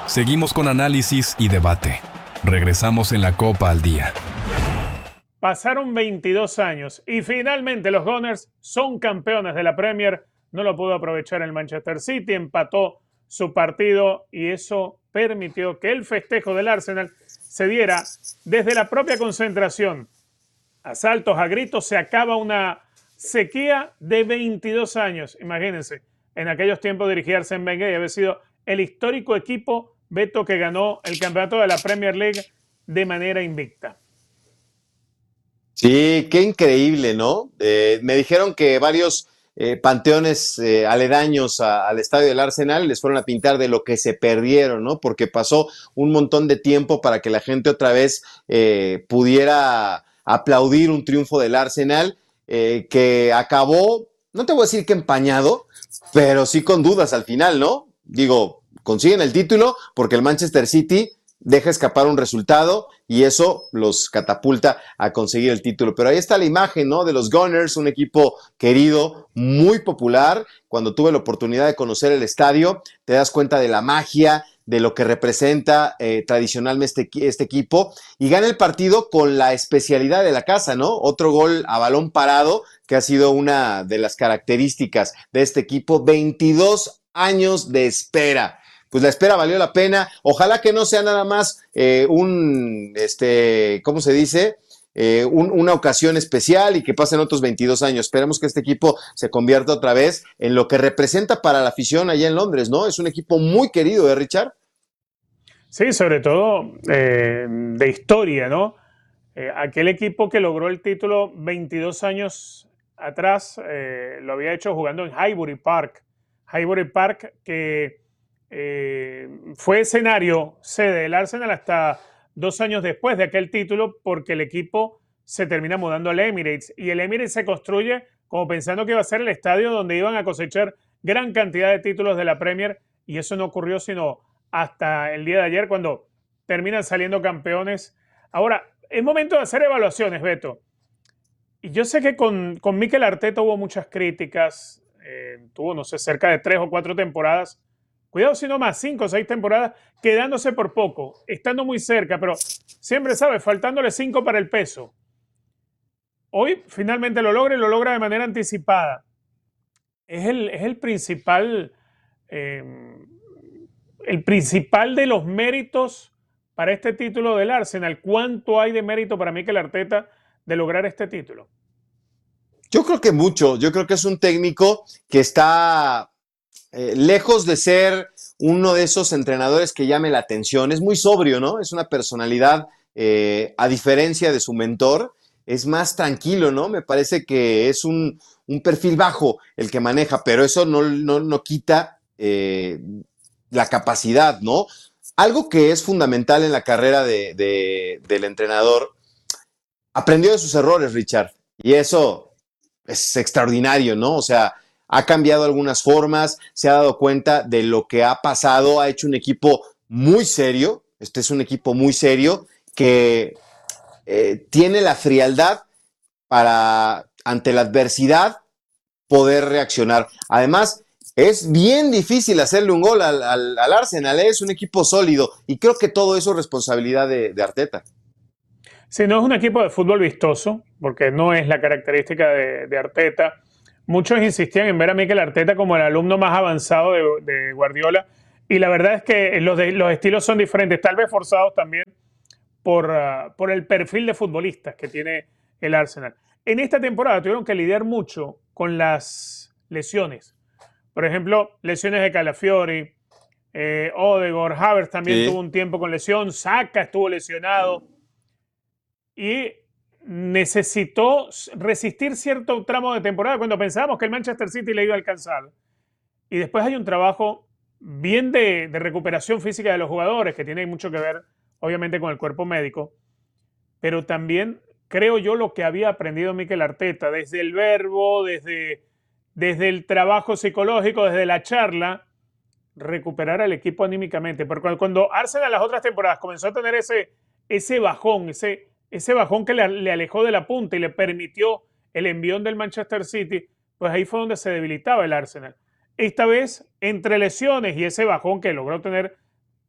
Seguimos con análisis y debate. Regresamos en la Copa al Día. Pasaron 22 años y finalmente los Gunners son campeones de la Premier. No lo pudo aprovechar el Manchester City, empató su partido y eso permitió que el festejo del Arsenal se diera desde la propia concentración. A saltos, a gritos, se acaba una sequía de 22 años. Imagínense, en aquellos tiempos dirigía Arsène Wenger y había sido el histórico equipo, Beto, que ganó el campeonato de la Premier League de manera invicta. Sí, qué increíble, ¿no? Me dijeron que varios panteones aledaños al estadio del Arsenal les fueron a pintar de lo que se perdieron, ¿no? Porque pasó un montón de tiempo para que la gente otra vez pudiera aplaudir un triunfo del Arsenal que acabó, no te voy a decir que empañado, pero sí con dudas al final, ¿no? Digo, consiguen el título porque el Manchester City deja escapar un resultado y eso los catapulta a conseguir el título. Pero ahí está la imagen, ¿no? De los Gunners, un equipo querido, muy popular. Cuando tuve la oportunidad de conocer el estadio, te das cuenta de la magia, de lo que representa tradicionalmente este equipo, y gana el partido con la especialidad de la casa, ¿no? Otro gol a balón parado, que ha sido una de las características de este equipo. 22 años de espera. Pues la espera valió la pena. Ojalá que no sea nada más ¿cómo se dice? Una ocasión especial y que pasen otros 22 años. Esperemos que este equipo se convierta otra vez en lo que representa para la afición allá en Londres, ¿no? Es un equipo muy querido, Richard? Sí, sobre todo de historia, ¿no? Aquel equipo que logró el título 22 años atrás lo había hecho jugando en Highbury Park. Highbury Park que fue escenario sede del Arsenal hasta 2 años después de aquel título porque el equipo se termina mudando al Emirates y el Emirates se construye como pensando que iba a ser el estadio donde iban a cosechar gran cantidad de títulos de la Premier y eso no ocurrió sino hasta el día de ayer cuando terminan saliendo campeones. Ahora, es momento de hacer evaluaciones, Beto. Y yo sé que con Mikel Arteta hubo muchas críticas, tuvo, no sé, cerca de 3 o 4 temporadas. Cuidado si no más, 5 o 6 temporadas, quedándose por poco, estando muy cerca, pero siempre sabe, faltándole 5 para el peso. Hoy finalmente lo logra y lo logra de manera anticipada. Es el principal de los méritos para este título del Arsenal. ¿Cuánto hay de mérito para Mikel Arteta de lograr este título? Yo creo que mucho. Yo creo que es un técnico que está lejos de ser uno de esos entrenadores que llame la atención. Es muy sobrio, ¿no? Es una personalidad, a diferencia de su mentor, es más tranquilo, ¿no? Me parece que es un perfil bajo el que maneja, pero eso no quita la capacidad, ¿no? Algo que es fundamental en la carrera del entrenador, aprendió de sus errores, Richard, y eso es extraordinario, ¿no? O sea, ha cambiado algunas formas, se ha dado cuenta de lo que ha pasado, ha hecho un equipo muy serio, este es un equipo muy serio que tiene la frialdad para, ante la adversidad, poder reaccionar. Además, es bien difícil hacerle un gol al Arsenal, es un equipo sólido y creo que todo eso es responsabilidad de Arteta. Si no es un equipo de fútbol vistoso, porque no es la característica de Arteta, muchos insistían en ver a Mikel Arteta como el alumno más avanzado de Guardiola y la verdad es que los estilos son diferentes, tal vez forzados también por el perfil de futbolistas que tiene el Arsenal. En esta temporada tuvieron que lidiar mucho con las lesiones. Por ejemplo, lesiones de Calafiori, Odegaard, Havertz también tuvo un tiempo con lesión, Saka estuvo lesionado y necesitó resistir cierto tramo de temporada cuando pensábamos que el Manchester City le iba a alcanzar. Y después hay un trabajo bien de recuperación física de los jugadores que tiene mucho que ver, obviamente, con el cuerpo médico, pero también creo yo lo que había aprendido Mikel Arteta, desde el verbo, desde el trabajo psicológico, desde la charla, recuperar al equipo anímicamente. Porque cuando Arsenal las otras temporadas comenzó a tener ese bajón, ese bajón que le alejó de la punta y le permitió el envión del Manchester City, pues ahí fue donde se debilitaba el Arsenal. Esta vez, entre lesiones y ese bajón que logró tener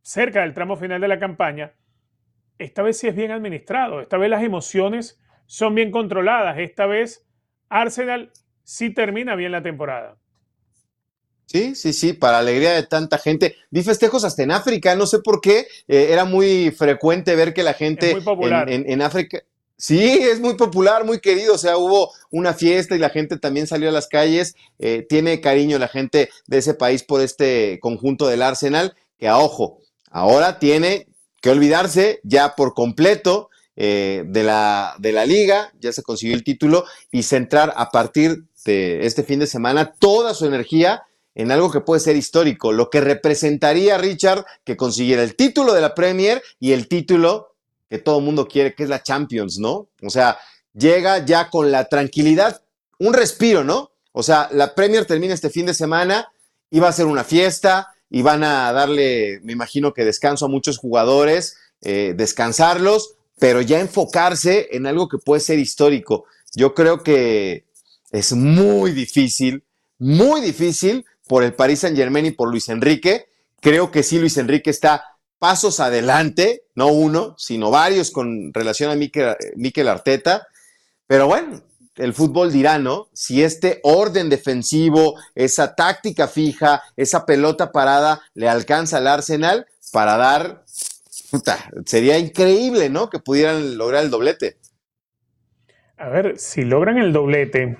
cerca del tramo final de la campaña, esta vez sí es bien administrado, esta vez las emociones son bien controladas, esta vez Arsenal sí termina bien la temporada. Sí, sí, sí, para alegría de tanta gente. Vi festejos hasta en África, no sé por qué, era muy frecuente ver que la Es muy gente popular. en África, sí, es muy popular, muy querido, o sea, hubo una fiesta y la gente también salió a las calles, tiene cariño la gente de ese país por este conjunto del Arsenal, que a ojo, ahora tiene que olvidarse ya por completo de la liga, ya se consiguió el título y centrar a partir de este fin de semana toda su energía en algo que puede ser histórico, lo que representaría, Richard, que consiguiera el título de la Premier y el título que todo el mundo quiere, que es la Champions, ¿no? O sea, llega ya con la tranquilidad, un respiro, ¿no? O sea, la Premier termina este fin de semana y va a ser una fiesta y van a darle, me imagino que descanso a muchos jugadores, descansarlos, pero ya enfocarse en algo que puede ser histórico. Yo creo que es muy difícil por el Paris Saint-Germain y por Luis Enrique. Creo que sí, Luis Enrique está pasos adelante, no uno, sino varios con relación a Mikel Arteta. Pero bueno, el fútbol dirá, ¿no? Si este orden defensivo, esa táctica fija, esa pelota parada le alcanza al Arsenal para dar. Puta, sería increíble, ¿no? Que pudieran lograr el doblete. A ver, si logran el doblete,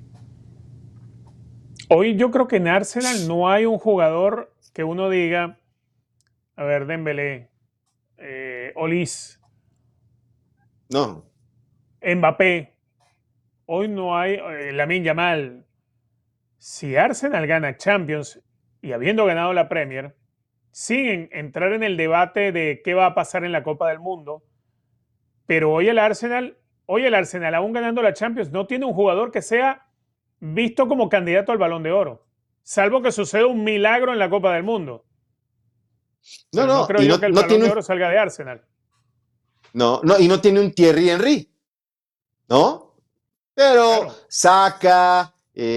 hoy yo creo que en Arsenal no hay un jugador que uno diga, a ver, Dembélé, Olis, No, Mbappé, hoy no hay Lamine Yamal. Si Arsenal gana Champions y habiendo ganado la Premier, sin entrar en el debate de qué va a pasar en la Copa del Mundo, pero hoy el Arsenal, aún ganando la Champions, no tiene un jugador que sea visto como candidato al Balón de Oro, salvo que suceda un milagro en la Copa del Mundo. no, Pero no no, creo y yo no, que el no Balón tiene de un, Oro salga de Arsenal. no, no, y no tiene un Thierry Henry, ¿no? Pero Claro, Saka,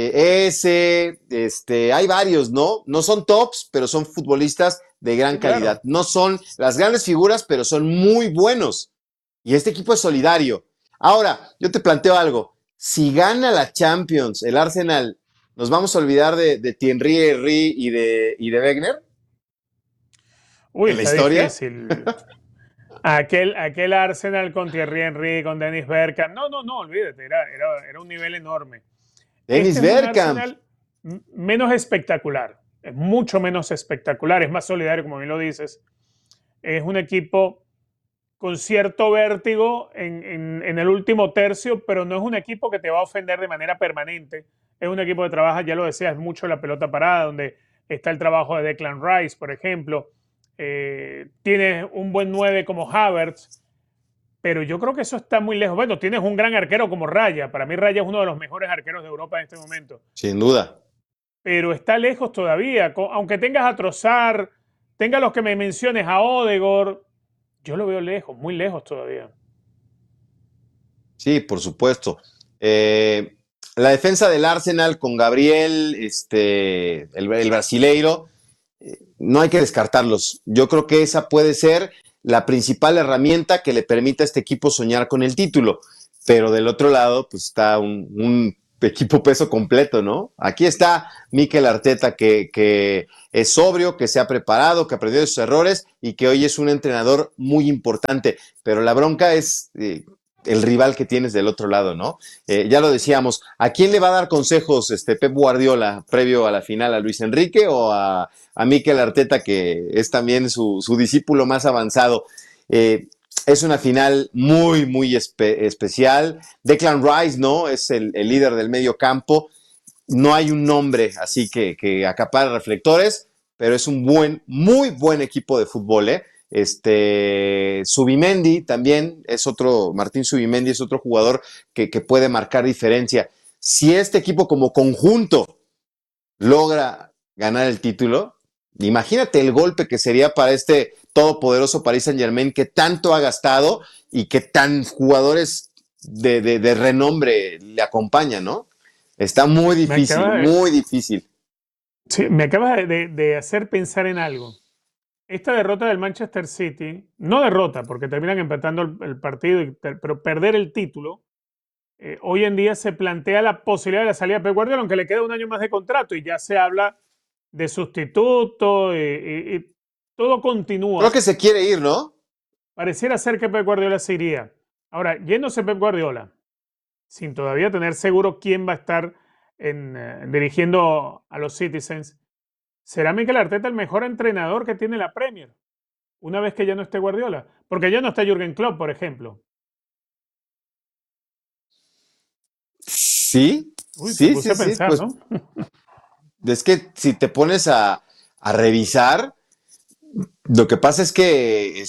hay varios, ¿no? No son tops, pero son futbolistas de gran sí, claro. calidad. No son las grandes figuras, pero son muy buenos. Y este equipo es solidario. Ahora, yo te planteo algo. Si gana la Champions, el Arsenal, ¿nos vamos a olvidar de Thierry Henry y de Wenger Uy, en la está historia? difícil. Aquel Arsenal con Thierry Henry, con Dennis Bergkamp. No, no, no, olvídate, era un nivel enorme. Dennis Este es un Bergkamp. Arsenal menos espectacular, es mucho menos espectacular, es más solidario, como bien lo dices. Es un equipo con cierto vértigo en el último tercio, pero no es un equipo que te va a ofender de manera permanente. Es un equipo que trabaja, ya lo decías, mucho la pelota parada, donde está el trabajo de Declan Rice, por ejemplo. Tienes un buen 9 como Havertz, pero yo creo que eso está muy lejos. Bueno, tienes un gran arquero como Raya. Para mí Raya es uno de los mejores arqueros de Europa en este momento. Sin duda. Pero está lejos todavía. Aunque tengas a Trossard, tenga los que me menciones, a Odegaard, yo lo veo lejos, muy lejos todavía. Sí, por supuesto. Eh, la defensa del Arsenal con Gabriel, el brasileiro, no hay que descartarlos. Yo creo que esa puede ser la principal herramienta que le permita a este equipo soñar con el título. Pero del otro lado, pues está un equipo peso completo, ¿no? Aquí está Mikel Arteta, que es sobrio, que se ha preparado, que aprendió de sus errores y que hoy es un entrenador muy importante. Pero la bronca es el rival que tienes del otro lado, ¿no? Ya lo decíamos, ¿a quién le va a dar consejos Pep Guardiola previo a la final? ¿A Luis Enrique o a Mikel Arteta, que es también su discípulo más avanzado? Es una final muy especial. Declan Rice, ¿no? Es el líder del medio campo. No hay un nombre así que acapara reflectores, pero es un muy buen equipo de fútbol, ¿eh? Subimendi también es otro, Martín Subimendi es otro jugador que puede marcar diferencia. Si este equipo como conjunto logra ganar el título, imagínate el golpe que sería para este todopoderoso Paris Saint-Germain que tanto ha gastado y que tan jugadores de renombre le acompañan, ¿no? Está muy Me difícil, acaba de, muy difícil. sí, me acaba de hacer pensar en algo. esta derrota del Manchester City, no derrota porque terminan empatando el partido, pero perder el título, hoy en día se plantea la posibilidad de la salida de Pep Guardiola, aunque le queda un año más de contrato y ya se habla de sustituto y todo continúa. Creo que se quiere ir, ¿no? Pareciera ser que Pep Guardiola se iría. Ahora, yéndose Pep Guardiola, sin todavía tener seguro quién va a estar dirigiendo a los Citizens, ¿será Mikel Arteta el mejor entrenador que tiene la Premier una vez que ya no esté Guardiola? Porque ya no está Jürgen Klopp, por ejemplo. Sí. Uy, sí, te puse sí, a pensar, pues, ¿no? es que si te pones a revisar, lo que pasa es que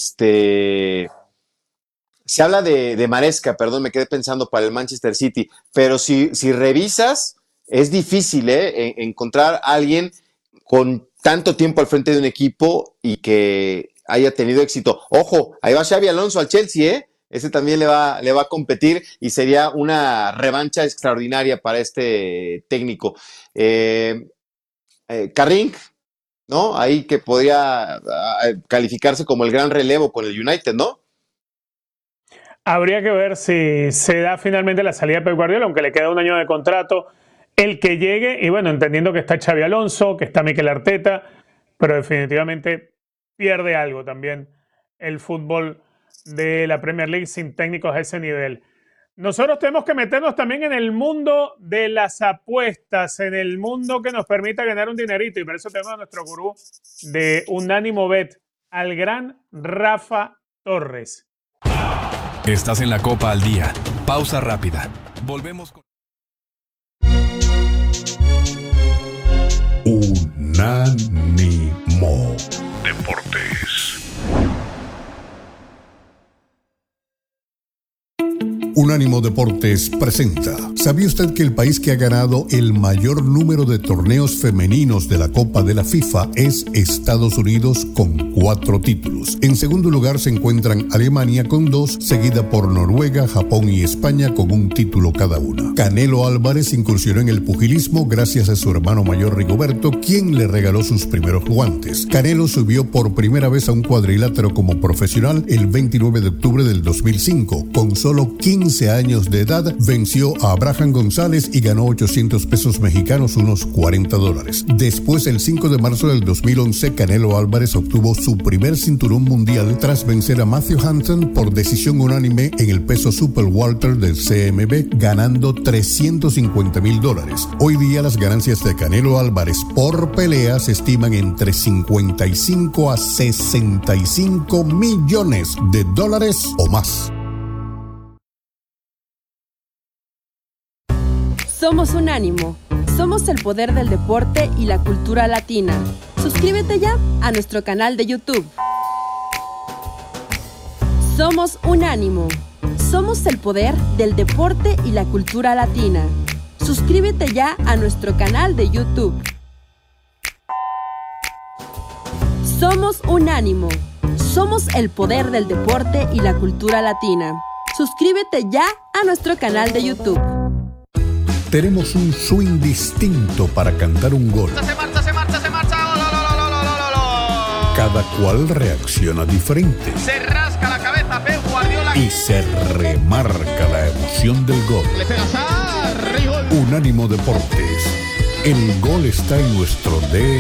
se habla de Maresca, perdón, me quedé pensando para el Manchester City, pero si revisas, es difícil encontrar a alguien con tanto tiempo al frente de un equipo y que haya tenido éxito. Ojo, ahí va Xabi Alonso al Chelsea, ¿eh? Ese también le va a competir y sería una revancha extraordinaria para este técnico. Carrick, ¿no? Ahí que podría calificarse como el gran relevo con el United, ¿no? Habría que ver si se da finalmente la salida de Pep Guardiola, aunque le queda un año de contrato. El que llegue, y bueno, entendiendo que está Xabi Alonso, que está Mikel Arteta, pero definitivamente pierde algo también el fútbol de la Premier League sin técnicos a ese nivel. Nosotros tenemos que meternos también en el mundo de las apuestas, en el mundo que nos permita ganar un dinerito, y por eso tenemos a nuestro gurú de Unánimo Bet, al gran Rafa Torres. Estás en la Copa al Día. Pausa rápida. Volvemos con... Unánimo Deportes. Unánimo Deportes presenta. ¿Sabía usted que el país que ha ganado el mayor número de torneos femeninos de la Copa de la FIFA es Estados Unidos con 4 títulos? En segundo lugar se encuentran Alemania con 2, seguida por Noruega, Japón y España con 1 título cada una. Canelo Álvarez incursionó en el pugilismo gracias a su hermano mayor Rigoberto, quien le regaló sus primeros guantes. Canelo subió por primera vez a un cuadrilátero como profesional el 29 de octubre del 2005. Con solo 15 años de edad, venció a Abraham González y ganó 800 pesos mexicanos, unos $40. Después, el 5 de marzo del 2011, Canelo Álvarez obtuvo su primer cinturón mundial tras vencer a Matthew Hansen por decisión unánime en el peso super welter del CMB, ganando $350,000. Hoy día, las ganancias de Canelo Álvarez por pelea se estiman entre 55 a 65 millones de dólares o más. Somos Unánimo. Somos el poder del deporte y la cultura latina. Suscríbete ya a nuestro canal de YouTube. Somos Unánimo. Somos el poder del deporte y la cultura latina. Suscríbete ya a nuestro canal de YouTube. Somos Unánimo. Somos el poder del deporte y la cultura latina. Suscríbete ya a nuestro canal de YouTube. Tenemos un swing distinto para cantar un gol. Se marcha. Cada cual reacciona diferente. Se rasca la cabeza Pep Guardiola. Y se remarca la emoción del gol. Le pega Sarri, gol. Unánimo Deportes. El gol está en nuestro DNA.